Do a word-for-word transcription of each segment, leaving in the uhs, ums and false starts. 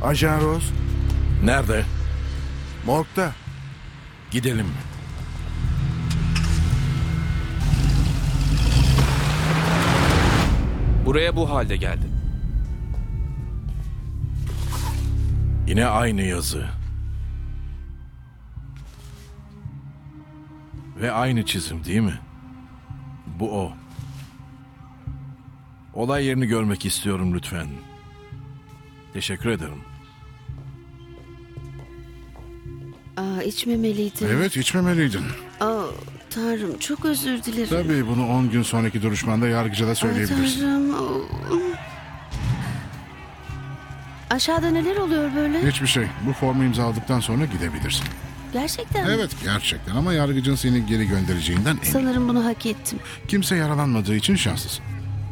Ajan Rose, Nerede? morgda. Gidelim. Buraya bu halde geldi. Yine aynı yazı. Ve aynı çizim değil mi? Bu o. Olay yerini görmek istiyorum lütfen. Teşekkür ederim. Aa, içmemeliydim. Evet, içmemeliydin. Aa, Tanrım, çok özür dilerim. Tabii bunu on gün sonraki duruşmanda yargıca da Aa, söyleyebilirsin. Tanrım. oo. Aşağıda neler oluyor böyle? Hiçbir şey. Bu formu imzaladıktan sonra gidebilirsin. Gerçekten mi? Evet, gerçekten ama yargıcın seni geri göndereceğinden emin. Sanırım bunu hak ettim. Kimse yaralanmadığı için şanslısın.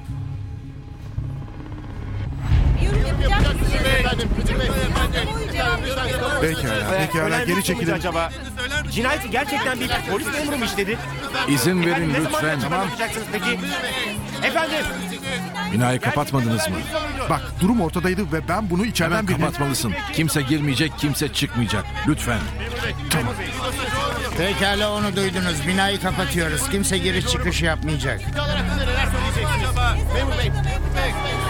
Pekala, pekala. Geri çekilin. Acaba cinayeti gerçekten bir polis memuru mu işledi? İzin verin Ne zaman lütfen. tamam. yapacaksınız peki? Efendim? Binayı kapatmadınız mı? Bak, durum ortadaydı ve ben bunu içeriden Hemen birine... kapatmalısın. Kimse girmeyecek, kimse çıkmayacak. Lütfen. Pekala, onu duydunuz. Binayı kapatıyoruz. Kimse giriş çıkış yapmayacak. Neler söyleyeceksiniz? Memur Bey.